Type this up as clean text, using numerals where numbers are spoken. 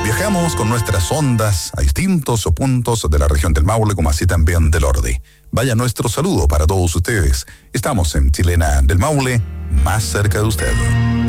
Viajamos con nuestras ondas a distintos puntos de la región del Maule, como así también del Ordi. Vaya nuestro saludo para todos ustedes. Estamos en Chilena del Maule, más cerca de usted.